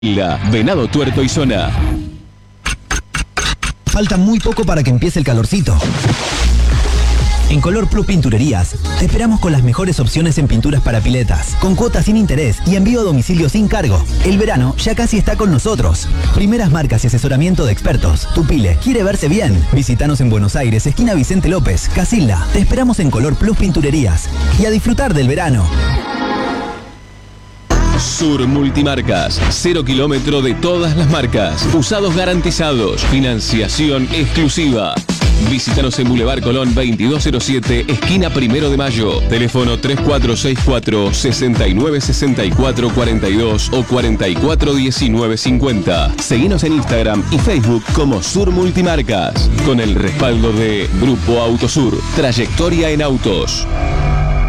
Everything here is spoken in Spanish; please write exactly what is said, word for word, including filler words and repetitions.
La Venado Tuerto y Zona. Falta muy poco para que empiece el calorcito. En Color Plus Pinturerías, te esperamos con las mejores opciones en pinturas para piletas, con cuotas sin interés y envío a domicilio sin cargo. El verano ya casi está con nosotros. Primeras marcas y asesoramiento de expertos. Tu pile quiere verse bien. Visítanos en Buenos Aires, esquina Vicente López, Casilda. Te esperamos en Color Plus Pinturerías. Y a disfrutar del verano. Sur Multimarcas, cero kilómetro de todas las marcas, usados garantizados, financiación exclusiva. Visítanos en Boulevard Colón veintidós cero siete, esquina Primero de Mayo. Teléfono tres cuatro seis cuatro, seis nueve seis cuatro cuatro dos o cuatro cuatro uno nueve cinco cero. Seguinos en Instagram y Facebook como Sur Multimarcas, con el respaldo de Grupo Autosur, trayectoria en autos.